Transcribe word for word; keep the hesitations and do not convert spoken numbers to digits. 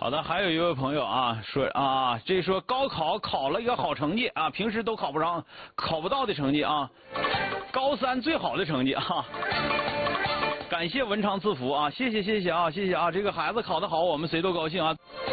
好的，还有一位朋友啊说啊，这说高考考了一个好成绩啊，平时都考不上、考不到的成绩啊，高三最好的成绩啊。感谢文昌赐福啊，谢谢谢谢啊，谢谢啊，这个孩子考得好，我们谁都高兴啊。